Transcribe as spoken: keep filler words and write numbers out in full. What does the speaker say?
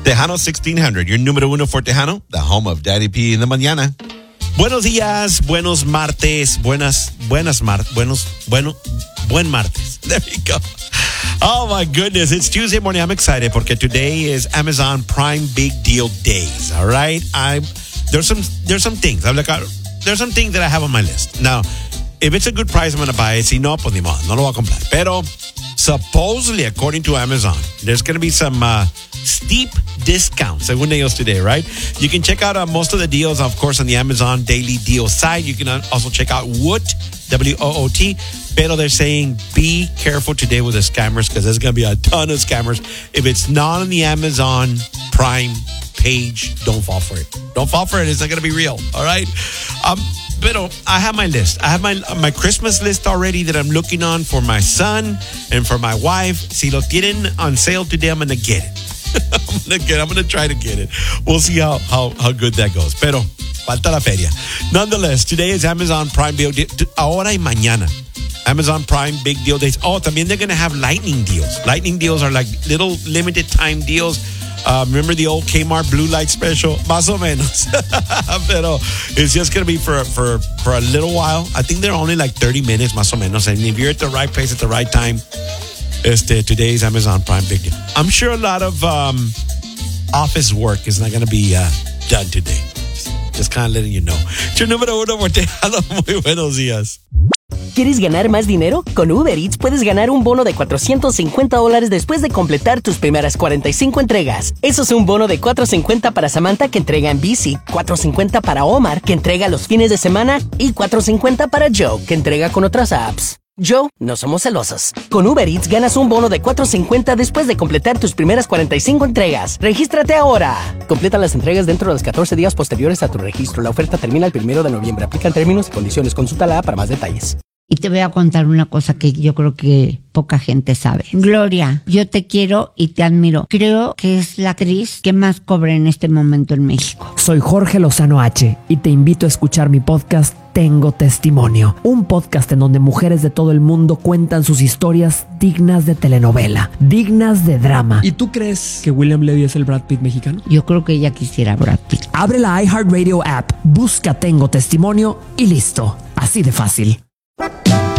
Tejano sixteen hundred, your número uno for Tejano, the home of Daddy P in the mañana. Buenos días, buenos martes, buenas, buenas mar, buenos, bueno, buen martes. There you go. Oh my goodness, it's Tuesday morning. I'm excited porque today is Amazon Prime Big Deal Days. All right, I'm there's some there's some things I'm like there's some things that I have on my list now. If it's a good price, I'm going to buy it. Si no, pues ni modo, no lo voy a comprar. Pero supposedly, according to Amazon, there's going to be some uh, steep discounts, según ellos today, right? You can check out uh, most of the deals, of course, on the Amazon Daily Deal site. You can also check out Woot, W O O T. Pero they're saying be careful today with the scammers because there's going to be a ton of scammers. If it's not on the Amazon Prime page, don't fall for it. Don't fall for it. It's not going to be real, all right? Um, Pero I have my list. I have my my Christmas list already that I'm looking on for my son and for my wife. Si lo tienen on sale today, I'm going to get it. I'm going to get I'm going to try to get it. We'll see how, how, how good that goes. Pero falta la feria. Nonetheless, today is Amazon Prime Big Deal. Ahora y mañana. Amazon Prime Big Deal Days. Oh, también they're going to have lightning deals. Lightning deals are like little limited time deals. Uh, remember the old Kmart blue light special? Más o menos. Pero it's just going to be for, for, for a little while. I think they're only like thirty minutes, más o menos. And if you're at the right place at the right time, este, today's Amazon Prime Big Deal. I'm sure a lot of um, office work is not going to be uh, done today. Just kind of letting you know. Your número uno por Tejano. Muy buenos días. ¿Quieres ganar más dinero? Con Uber Eats puedes ganar un bono de cuatrocientos cincuenta dólares después de completar tus primeras cuarenta y cinco entregas. Eso es un bono de cuatrocientos cincuenta para Samantha, que entrega en bici, cuatrocientos cincuenta para Omar, que entrega los fines de semana, y cuatrocientos cincuenta para Joe, que entrega con otras apps. Joe, no somos celosos. Con Uber Eats ganas un bono de cuatrocientos cincuenta después de completar tus primeras cuarenta y cinco entregas. ¡Regístrate ahora! Completa las entregas dentro de los catorce días posteriores a tu registro. La oferta termina el primero de noviembre. Aplican términos y condiciones. Consulta la app para más detalles. Y te voy a contar una cosa que yo creo que poca gente sabe. Gloria, yo te quiero y te admiro. Creo que es la actriz que más cobra en este momento en México. Soy Jorge Lozano H y te invito a escuchar mi podcast Tengo Testimonio. Un podcast en donde mujeres de todo el mundo cuentan sus historias dignas de telenovela, dignas de drama. ¿Y tú crees que William Levy es el Brad Pitt mexicano? Yo creo que ella quisiera Brad Pitt. Abre la iHeartRadio app, busca Tengo Testimonio y listo. Así de fácil.